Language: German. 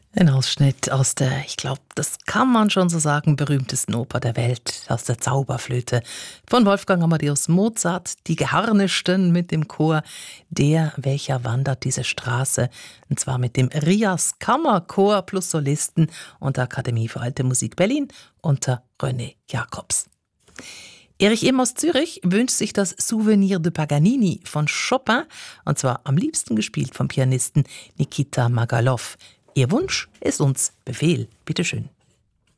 Ein Ausschnitt aus der, ich glaube, das kann man schon so sagen, berühmtesten Oper der Welt, aus der Zauberflöte von Wolfgang Amadeus Mozart. Die Geharnischten mit dem Chor Der, welcher wandert diese Straße, und zwar mit dem Rias Kammerchor plus Solisten und der Akademie für Alte Musik Berlin unter René Jacobs. Erich Ehm aus Zürich wünscht sich das Souvenir de Paganini von Chopin, und zwar am liebsten gespielt vom Pianisten Nikita Magalow. Ihr Wunsch ist uns Befehl. Bitte schön.